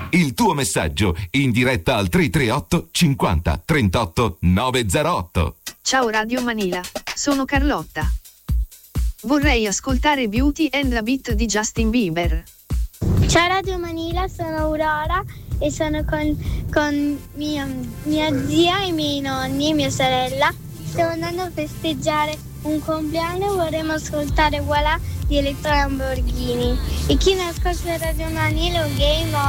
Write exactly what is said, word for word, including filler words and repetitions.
Il tuo messaggio in diretta al tre tre otto cinquanta trentotto novecentotto. Ciao Radio Manila, sono Carlotta. Vorrei ascoltare Beauty and the Beat di Justin Bieber. Ciao Radio Manila, sono Aurora e sono con, con mia, mia zia e i miei nonni e mia sorella. Stiamo andando a festeggiare un compleanno e vorremmo ascoltare Voilà di Elettra Lamborghini. E chi non ascolta Radio Manila è un game